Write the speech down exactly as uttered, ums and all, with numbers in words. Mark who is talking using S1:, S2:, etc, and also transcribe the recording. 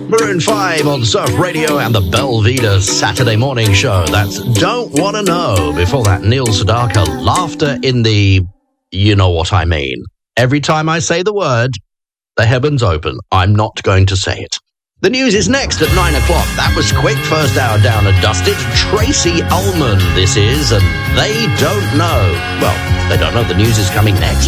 S1: Maroon five on Surf Radio and the Belvedere Saturday morning show. That's Don't Wanna Know. Before that, Neil Sedaka, Laughter in the... You know what I mean. Every time I say the word, the heavens open. I'm not going to say it. The news is next at nine o'clock. That was quick. First hour down and dusted. Tracy Ullman, this is, and They Don't Know. Well, they don't know the news is coming next.